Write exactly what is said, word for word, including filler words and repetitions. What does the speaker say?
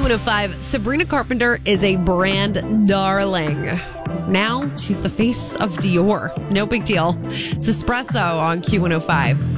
one oh five, Sabrina Carpenter is a brand darling. Now she's the face of Dior. No big deal. It's Espresso on Q one oh five.